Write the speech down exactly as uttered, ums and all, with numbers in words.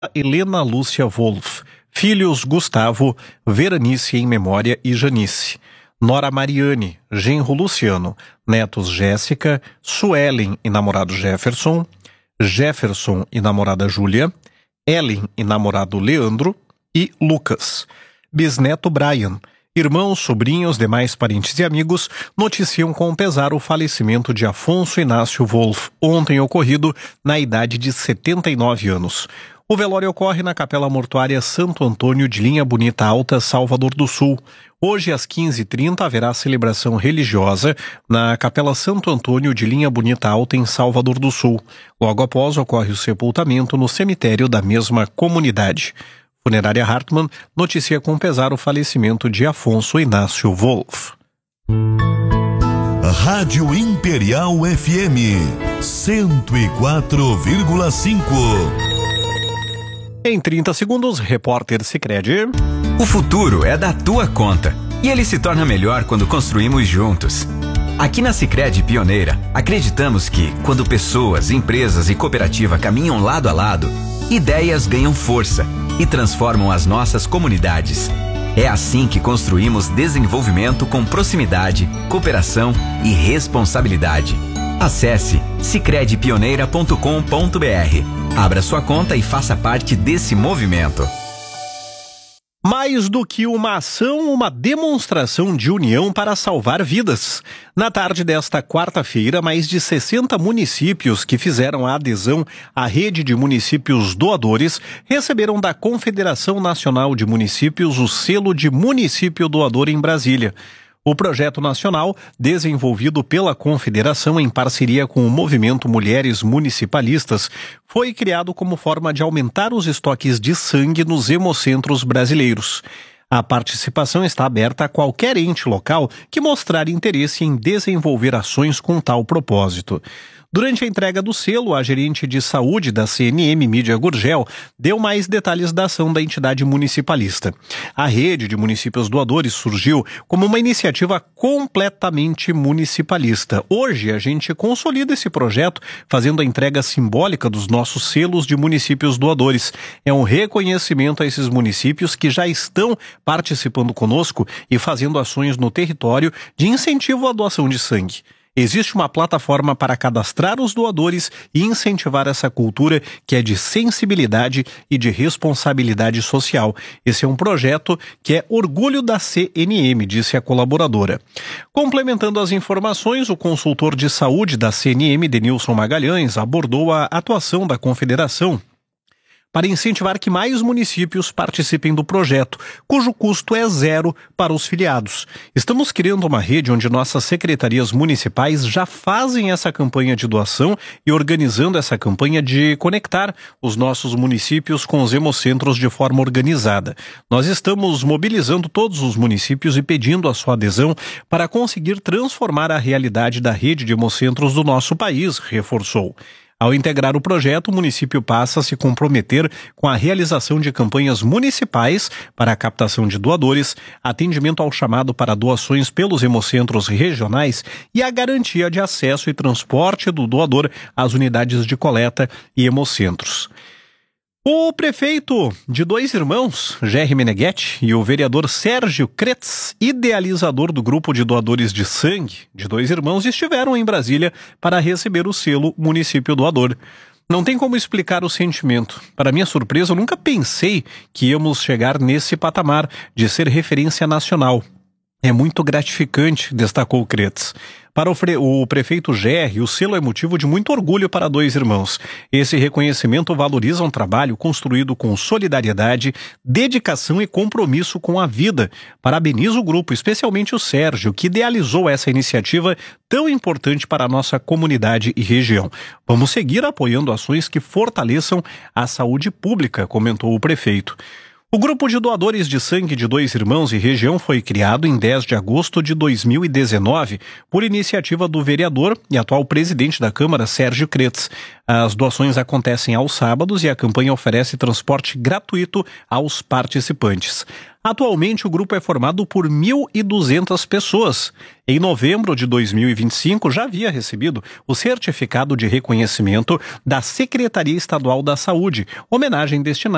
Helena Lúcia Wolff, filhos Gustavo, Veranice em memória e Janice, Nora Mariane, genro Luciano, netos Jéssica, Suelen e namorado Jefferson, Jefferson e namorada Júlia, Ellen e namorado Leandro e Lucas, bisneto Brian. Irmãos, sobrinhos, demais parentes e amigos noticiam com pesar o falecimento de Afonso Inácio Wolff, ontem ocorrido na idade de setenta e nove anos. O velório ocorre na Capela Mortuária Santo Antônio de Linha Bonita Alta, Salvador do Sul. Hoje, às quinze e trinta, haverá celebração religiosa na Capela Santo Antônio de Linha Bonita Alta, em Salvador do Sul. Logo após, ocorre o sepultamento no cemitério da mesma comunidade. Funerária Hartmann noticia com pesar o falecimento de Afonso Inácio Wolff. Rádio Imperial F M cento e quatro vírgula cinco. Em trinta segundos, repórter Sicredi. O futuro é da tua conta e ele se torna melhor quando construímos juntos. Aqui na Sicredi Pioneira, acreditamos que, quando pessoas, empresas e cooperativa caminham lado a lado, ideias ganham força e transformam as nossas comunidades. É assim que construímos desenvolvimento com proximidade, cooperação e responsabilidade. Acesse sicredi pioneira ponto com ponto br. Abra sua conta e faça parte desse movimento. Mais do que uma ação, uma demonstração de união para salvar vidas. Na tarde desta quarta-feira, mais de sessenta municípios que fizeram a adesão à rede de municípios doadores receberam da Confederação Nacional de Municípios o selo de município doador em Brasília. O projeto nacional, desenvolvido pela Confederação em parceria com o Movimento Mulheres Municipalistas, foi criado como forma de aumentar os estoques de sangue nos hemocentros brasileiros. A participação está aberta a qualquer ente local que mostrar interesse em desenvolver ações com tal propósito. Durante a entrega do selo, a gerente de saúde da C N M, Mídia Gurgel, deu mais detalhes da ação da entidade municipalista. A rede de municípios doadores surgiu como uma iniciativa completamente municipalista. Hoje, a gente consolida esse projeto fazendo a entrega simbólica dos nossos selos de municípios doadores. É um reconhecimento a esses municípios que já estão participando conosco e fazendo ações no território de incentivo à doação de sangue. Existe uma plataforma para cadastrar os doadores e incentivar essa cultura que é de sensibilidade e de responsabilidade social. Esse é um projeto que é orgulho da C N M, disse a colaboradora. Complementando as informações, o consultor de saúde da C N M, Denilson Magalhães, abordou a atuação da Confederação para incentivar que mais municípios participem do projeto, cujo custo é zero para os filiados. Estamos criando uma rede onde nossas secretarias municipais já fazem essa campanha de doação e organizando essa campanha de conectar os nossos municípios com os hemocentros de forma organizada. Nós estamos mobilizando todos os municípios e pedindo a sua adesão para conseguir transformar a realidade da rede de hemocentros do nosso país, reforçou. Ao integrar o projeto, o município passa a se comprometer com a realização de campanhas municipais para a captação de doadores, atendimento ao chamado para doações pelos hemocentros regionais e a garantia de acesso e transporte do doador às unidades de coleta e hemocentros. O prefeito de Dois Irmãos, Gerry Meneghetti, e o vereador Sérgio Kretz, idealizador do grupo de doadores de sangue de Dois Irmãos, estiveram em Brasília para receber o selo Município Doador. Não tem como explicar o sentimento. Para minha surpresa, eu nunca pensei que íamos chegar nesse patamar de ser referência nacional. É muito gratificante, destacou Kretz. Para o, fre- o prefeito Gerry, o selo é motivo de muito orgulho para Dois Irmãos. Esse reconhecimento valoriza um trabalho construído com solidariedade, dedicação e compromisso com a vida. Parabenizo o grupo, especialmente o Sérgio, que idealizou essa iniciativa tão importante para a nossa comunidade e região. Vamos seguir apoiando ações que fortaleçam a saúde pública, comentou o prefeito. O grupo de doadores de sangue de Dois Irmãos e região foi criado em dez de agosto de dois mil e dezenove por iniciativa do vereador e atual presidente da Câmara, Sérgio Kretz. As doações acontecem aos sábados e a campanha oferece transporte gratuito aos participantes. Atualmente, o grupo é formado por mil e duzentas pessoas. Em novembro de dois mil e vinte e cinco, já havia recebido o certificado de reconhecimento da Secretaria Estadual da Saúde, homenagem destinada